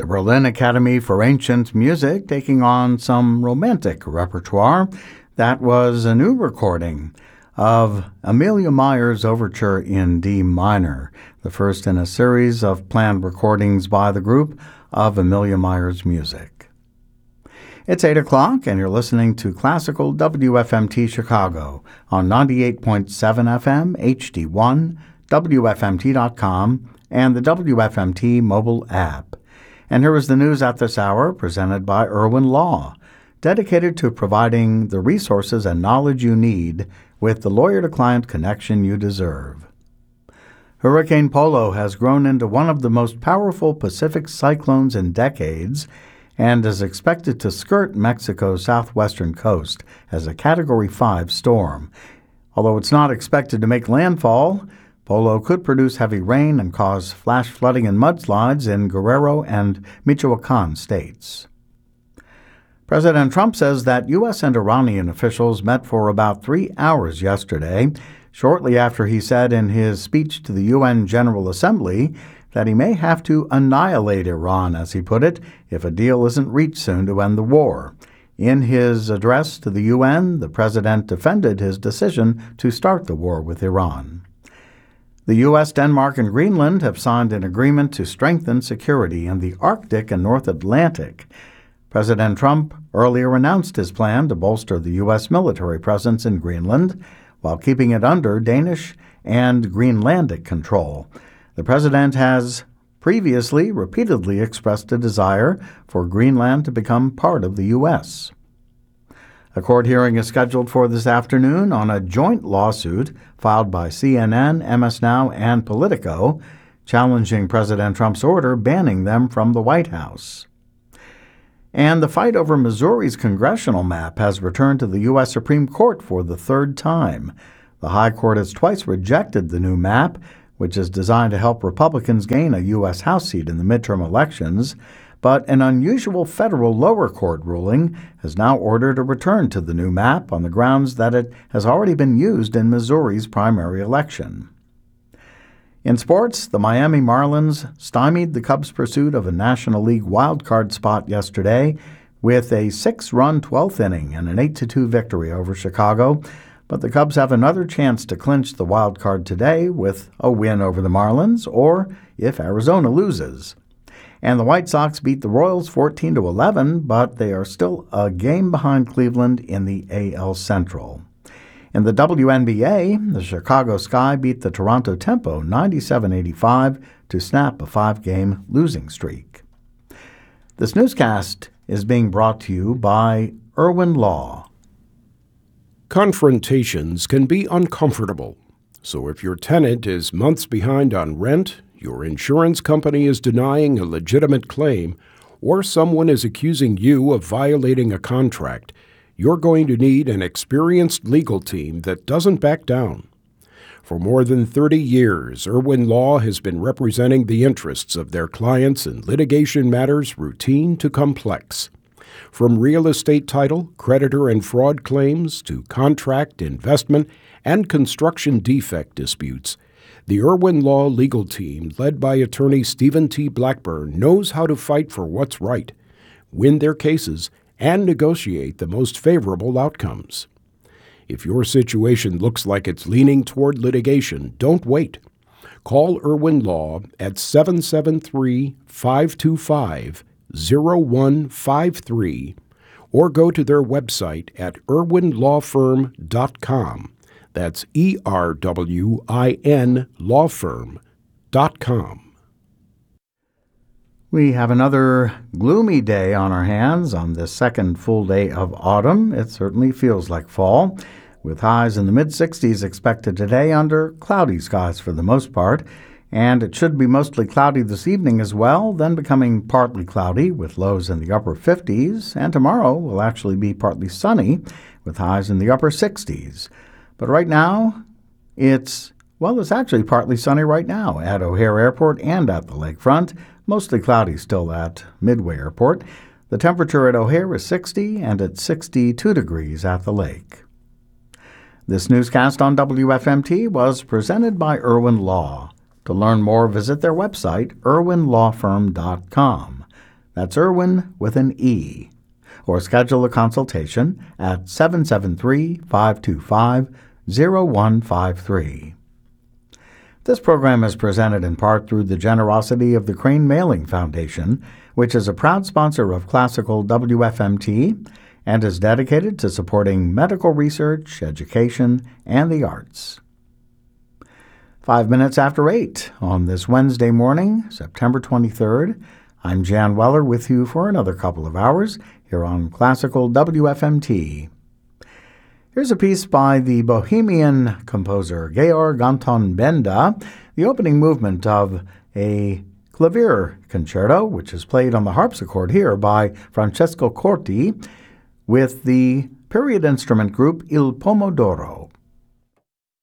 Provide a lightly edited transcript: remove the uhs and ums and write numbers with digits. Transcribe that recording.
The Berlin Academy for Ancient Music taking on some romantic repertoire. That was a new recording of Amelia Mayer's Overture in D minor, the first in a series of planned recordings by the group of Amelia Mayer's music. It's 8 o'clock, and you're listening to Classical WFMT Chicago on 98.7 FM, HD1, WFMT.com, and the WFMT mobile app. And here is the news at this hour, presented by Irwin Law, dedicated to providing the resources and knowledge you need with the lawyer-to-client connection you deserve. Hurricane Polo has grown into one of the most powerful Pacific cyclones in decades and is expected to skirt Mexico's southwestern coast as a Category 5 storm. Although it's not expected to make landfall, Polo could produce heavy rain and cause flash flooding and mudslides in Guerrero and Michoacan states. President Trump says that U.S. and Iranian officials met for about 3 hours yesterday, shortly after he said in his speech to the UN General Assembly that he may have to annihilate Iran, as he put it, if a deal isn't reached soon to end the war. In his address to the UN, the president defended his decision to start the war with Iran. The U.S., Denmark, and Greenland have signed an agreement to strengthen security in the Arctic and North Atlantic. President Trump earlier announced his plan to bolster the U.S. military presence in Greenland while keeping it under Danish and Greenlandic control. The president has previously repeatedly expressed a desire for Greenland to become part of the U.S. A court hearing is scheduled for this afternoon on a joint lawsuit filed by CNN, MS Now, and Politico, challenging President Trump's order banning them from the White House. And the fight over Missouri's congressional map has returned to the U.S. Supreme Court for the third time. The High Court has twice rejected the new map, which is designed to help Republicans gain a U.S. House seat in the midterm elections, but an unusual federal lower court ruling has now ordered a return to the new map on the grounds that it has already been used in Missouri's primary election. In sports, the Miami Marlins stymied the Cubs' pursuit of a National League wildcard spot yesterday with a 6-run 12th inning and an 8-2 victory over Chicago, but the Cubs have another chance to clinch the wild card today with a win over the Marlins, or if Arizona loses. And the White Sox beat the Royals 14-11, but they are still a game behind Cleveland in the AL Central. In the WNBA, the Chicago Sky beat the Toronto Tempo 97-85 to snap a 5-game losing streak. This newscast is being brought to you by Irwin Law. Confrontations can be uncomfortable, so if your tenant is months behind on rent, your insurance company is denying a legitimate claim, or someone is accusing you of violating a contract, you're going to need an experienced legal team that doesn't back down. For more than 30 years, Irwin Law has been representing the interests of their clients in litigation matters routine to complex. From real estate title, creditor and fraud claims to contract, investment, and construction defect disputes, the Irwin Law legal team, led by attorney Stephen T. Blackburn, knows how to fight for what's right, win their cases, and negotiate the most favorable outcomes. If your situation looks like it's leaning toward litigation, don't wait. Call Irwin Law at 773-525-0153 or go to their website at irwinlawfirm.com. That's ERWIN lawfirm.com. We have another gloomy day on our hands on this second full day of autumn. It certainly feels like fall, with highs in the mid-60s expected today under cloudy skies for the most part. And it should be mostly cloudy this evening as well, then becoming partly cloudy with lows in the upper 50s. And tomorrow will actually be partly sunny with highs in the upper 60s. But right now, it's actually partly sunny right now at O'Hare Airport and at the lakefront. Mostly cloudy still at Midway Airport. The temperature at O'Hare is 60 and it's 62 degrees at the lake. This newscast on WFMT was presented by Irwin Law. To learn more, visit their website, irwinlawfirm.com. That's Irwin with an E. Or schedule a consultation at 773-525-0153. This program is presented in part through the generosity of the Crane Mailing Foundation, which is a proud sponsor of Classical WFMT and is dedicated to supporting medical research, education, and the arts. 5 minutes after 8 on this Wednesday morning, September 23rd, I'm Jan Weller with you for another couple of hours here on Classical WFMT. Here's a piece by the Bohemian composer Georg Anton Benda, the opening movement of a clavier concerto, which is played on the harpsichord here by Francesco Corti with the period instrument group Il Pomodoro.